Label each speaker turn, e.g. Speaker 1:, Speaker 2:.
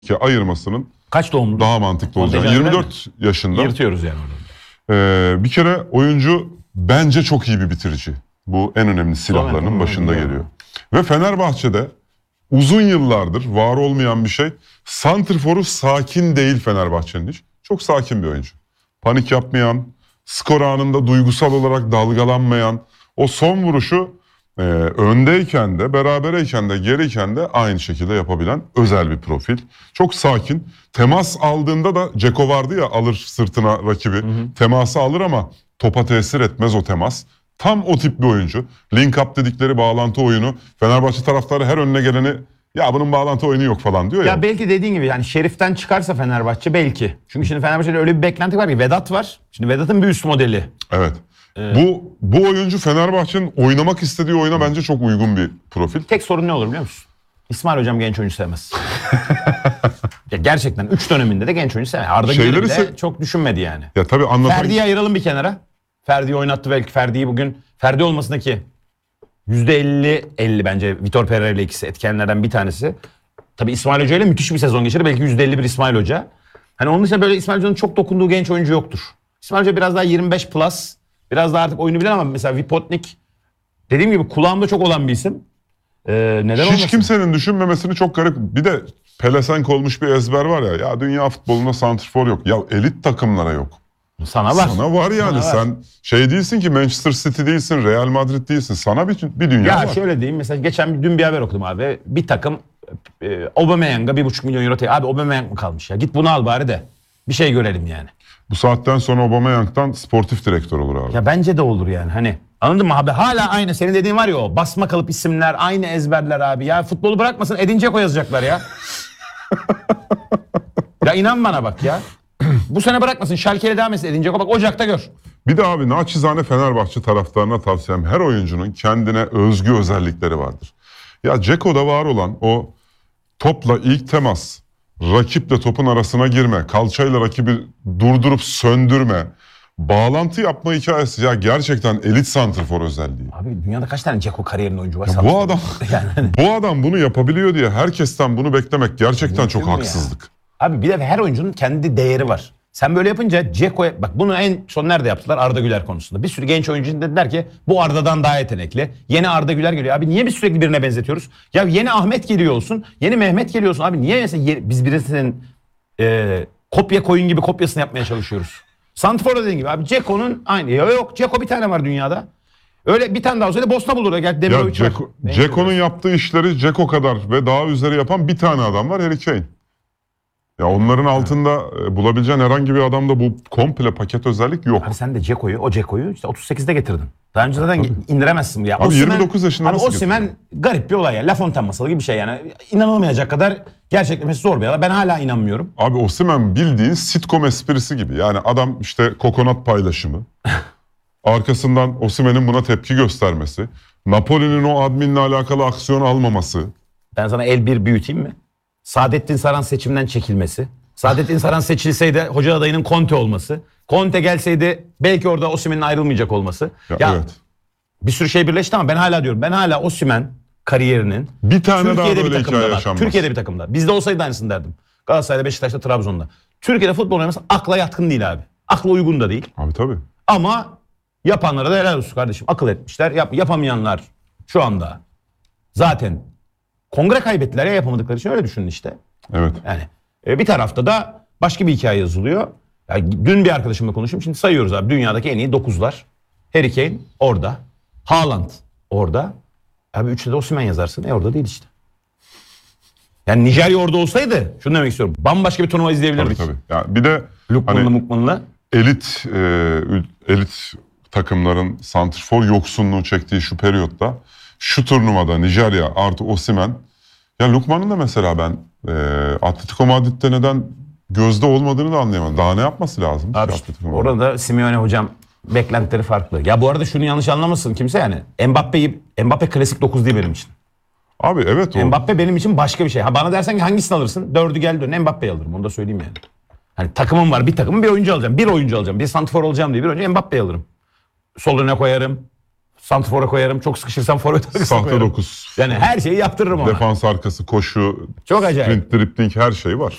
Speaker 1: ki ayırmasının
Speaker 2: Kaç doğumlu?
Speaker 1: daha mantıklı olacak. 24 yaşında.
Speaker 2: Yırtıyoruz yani
Speaker 1: Bir kere oyuncu bence çok iyi bir bitirici. Bu en önemli silahlarının başında geliyor. Ve Fenerbahçe'de uzun yıllardır var olmayan bir şey. Santrfor'u sakin değil Fenerbahçe'nin hiç. Çok sakin bir oyuncu. Panik yapmayan, skor anında duygusal olarak dalgalanmayan, o son vuruşu öndeyken de, berabereyken de, geriyken de aynı şekilde yapabilen özel bir profil. Çok sakin. Temas aldığında da Dzeko vardı ya, alır sırtına rakibi. Teması alır ama topa tesir etmez o temas. Tam o tip bir oyuncu. Link up dedikleri bağlantı oyunu. Fenerbahçe taraftarı her önüne geleni ya bunun bağlantı oyunu yok falan diyor ya.
Speaker 2: Ya belki dediğin gibi yani Şerif'ten çıkarsa Fenerbahçe belki. Çünkü şimdi Fenerbahçe'de öyle bir beklenti var ki Vedat var. Şimdi Vedat'ın bir üst modeli.
Speaker 1: Evet. Bu oyuncu Fenerbahçe'nin oynamak istediği oyuna bence çok uygun bir profil.
Speaker 2: Tek sorun ne olur biliyor musun? İsmail Hocam genç oyuncu sevmez. Ya gerçekten 3 döneminde de genç oyuncu sevmez. Arda Güler'i bile çok düşünmedi yani.
Speaker 1: Ya tabii
Speaker 2: Ferdi'yi ayıralım bir kenara. Ferdi'yi oynattı belki. Ferdi'yi bugün Ferdi olmasındaki %50 bence Vitor Pereira ile ikisi etkenlerden bir tanesi. Tabii İsmail Hoca ile müthiş bir sezon geçirdi. Belki %51 İsmail Hoca. Hani onun dışında böyle İsmail Hoca'nın çok dokunduğu genç oyuncu yoktur. İsmail Hoca biraz daha 25 plus. Biraz daha artık oyunu bilen ama mesela Vipotnik dediğim gibi kulağımda çok olan bir isim. Neden olmasın?
Speaker 1: Hiç kimsenin düşünmemesini çok garip. Bir de pelesenk olmuş bir ezber var ya. Ya dünya futbolunda santrfor yok. Ya elit takımlara yok.
Speaker 2: Sana var.
Speaker 1: Sana var yani.
Speaker 2: Sana var.
Speaker 1: Sen şey değilsin ki, Manchester City değilsin, Real Madrid değilsin. Sana bir dünya var.
Speaker 2: Ya şöyle diyeyim, mesela dün bir haber okudum abi. Bir takım Aubameyang'a 1,5 milyon euro Abi Aubameyang mı kalmış ya? Git bunu al bari de bir şey görelim yani.
Speaker 1: Bu saatten sonra Aubameyang'dan sportif direktör olur abi.
Speaker 2: Ya bence de olur yani, hani anladın mı abi? Hala aynı senin dediğin var ya, o basma kalıp isimler, aynı ezberler abi. Ya futbolu bırakmasın, Edin Dzeko yazacaklar ya. Ya inan bana bak ya. Bu sene bırakmasın, Schalke'yle devam etsin Edin Dzeko, bak Ocak'ta gör.
Speaker 1: Bir de abi naçizane Fenerbahçe taraftarına tavsiyem, her oyuncunun kendine özgü özellikleri vardır. Ya Dzeko'da var olan o topla ilk temas, rakiple topun arasına girme, kalçayla rakibi durdurup söndürme, bağlantı yapma hikayesi ya gerçekten elit santrfor özelliği.
Speaker 2: Abi dünyada kaç tane Dzeko kariyerinin oyuncu var?
Speaker 1: Ya bu adam
Speaker 2: yani.
Speaker 1: bu adam bunu yapabiliyor diye herkesten bunu beklemek gerçekten çok haksızlık.
Speaker 2: Abi bir de her oyuncunun kendi değeri var. Sen böyle yapınca Dzeko'ya bak, bunu en son nerede yaptılar? Arda Güler konusunda. Bir sürü genç oyuncu dediler ki bu Arda'dan daha yetenekli. Yeni Arda Güler geliyor. Abi niye biz sürekli birine benzetiyoruz? Ya yeni Ahmet geliyor olsun. Yeni Mehmet geliyor olsun. Abi niye mesela biz birisinin kopya koyun gibi kopyasını yapmaya çalışıyoruz? Santrfor dediğin gibi abi Dzeko'nun aynı. Ya yok, Dzeko bir tane var dünyada. Öyle bir tane daha olsaydı Bosna bulur. Gel Demirovic var.
Speaker 1: Dzeko'nun yaptığı işleri Dzeko kadar ve daha üzeri yapan bir tane adam var, Harry Kane. Ya onların altında bulabileceğin herhangi bir adamda bu komple paket özellik yok.
Speaker 2: Abi sen de o Dzeko'yu işte 38'de getirdin. Daha önce zaten indiremezsin ya.
Speaker 1: Abi
Speaker 2: Osimhen,
Speaker 1: 29 yaşında
Speaker 2: abi
Speaker 1: nasıl
Speaker 2: Osimhen garip bir olay ya. La Fontaine masalı gibi bir şey yani. İnanılmayacak kadar gerçekleşmesi zor bir olay. Ben hala inanmıyorum.
Speaker 1: Abi Osimhen bildiğin sitcom esprisi gibi. Yani adam işte kokonat paylaşımı. Arkasından Osimhen'in buna tepki göstermesi. Napoli'nin o adminle alakalı aksiyon almaması.
Speaker 2: Ben sana el bir büyüteyim mi? Saadettin Saran seçimden çekilmesi. Saadettin Saran seçilseydi hoca adayının Conte olması. Conte gelseydi belki orada Osimhen'in ayrılmayacak olması. Ya
Speaker 1: evet.
Speaker 2: Bir sürü şey birleşti ama ben hala diyorum. Ben hala Osimhen kariyerinin
Speaker 1: bir tane
Speaker 2: Türkiye'de
Speaker 1: daha böyle
Speaker 2: bir takımda
Speaker 1: yaşanmaz.
Speaker 2: Türkiye'de bir takımda. Bizde olsaydı aynısını derdim. Galatasaray'da, Beşiktaş'ta, Trabzon'da. Türkiye'de futbol oynaması akla yatkın değil abi. Akla uygun da değil.
Speaker 1: Abi tabii.
Speaker 2: Ama yapanlara da helal olsun kardeşim. Akıl etmişler. Yapamayanlar şu anda zaten kongre kaybettiler ya, yapamadıkları için, öyle düşünün işte.
Speaker 1: Evet.
Speaker 2: Yani bir tarafta da başka bir hikaye yazılıyor. Yani dün bir arkadaşımla konuştum. Şimdi sayıyoruz abi. Dünyadaki en iyi 9'lar. Harry Kane orada. Haaland orada. Abi 3'te de Osimhen yazarsın. Orada değil işte. Yani Nijerya orada olsaydı, şunu demek istiyorum, bambaşka bir turnuva izleyebilirdik.
Speaker 1: Tabii. Yani bir de
Speaker 2: Lukman'la
Speaker 1: elit takımların santrfor yoksunluğu çektiği şu periyotta, şu turnuvada Nijerya artı Osimhen. Ya Lukman'ın da mesela ben Atletico Madrid'de neden gözde olmadığını da anlayamadım. Daha ne yapması lazım?
Speaker 2: Abi orada Simeone hocam beklentileri farklı. Ya bu arada şunu yanlış anlamasın kimse yani. Mbappe klasik 9 değil benim için.
Speaker 1: Abi evet o.
Speaker 2: Mbappe benim için başka bir şey. Ha bana dersen ki hangisini alırsın? 4'ü gel dön. Mbappe'yi alırım. Onu da söyleyeyim yani. Hani takımım var. Bir takımın bir oyuncu alacağım. Bir oyuncu alacağım. Bir santrfor olacağım diye bir oyuncu Mbappe'yi alırım. Sol öne koyarım. Santrfor'a koyarım. Çok sıkışırsam forvet arkasına
Speaker 1: Sahte
Speaker 2: koyarım.
Speaker 1: 9.
Speaker 2: Yani her şeyi yaptırırım ona.
Speaker 1: Defans arkası, koşu,
Speaker 2: Çok acayip.
Speaker 1: sprint, dribbling her şey var.